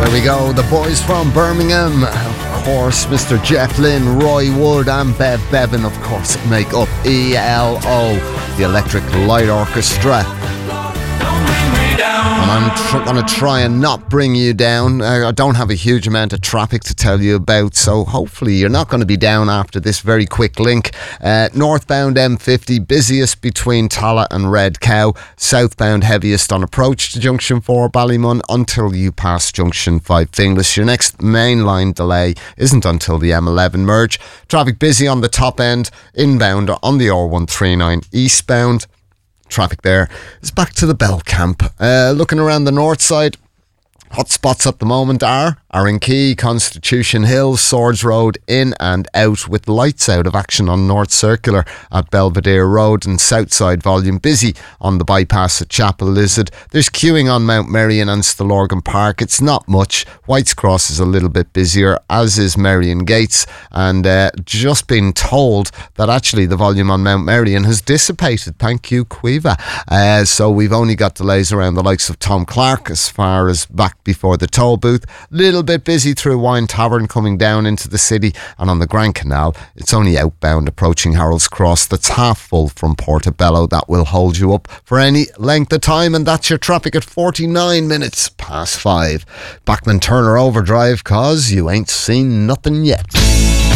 There we go, the boys from Birmingham. Of course, Mr. Jeff Lynne, Roy Wood and Bev Bevan, of course, make up ELO, the Electric Light Orchestra. And I'm going to try and not bring you down. I don't have a huge amount of traffic to tell you about, so hopefully you're not going to be down after this very quick link. Northbound M50, busiest between Tala and Red Cow. Southbound heaviest on approach to Junction 4 Ballymun until you pass Junction 5 Finglas. Your next mainline delay isn't until the M11 merge. Traffic busy on the top end, inbound on the R139 eastbound. Traffic there is back to the Bell Camp. Looking around the north side, hot spots at the moment are Arrankey, Constitution Hill, Swords Road, in and out, with lights out of action on North Circular at Belvedere Road, and Southside volume busy on the bypass at Chapel Lizard. There's queuing on Mount Merrion and Stillorgan Park. It's not much. White's Cross is a little bit busier, as is Merrion Gates, and just been told that actually the volume on Mount Merrion has dissipated. Thank you, Quiva. So we've only got delays around the likes of Tom Clark as far as back before the toll booth. Little bit busy through Wine Tavern coming down into the city, and on the Grand Canal it's only outbound approaching Harold's Cross that's half full from Portobello. That will hold you up for any length of time, and that's your traffic at 49 minutes past 5. Bachman Turner Overdrive, cause you ain't seen nothing yet.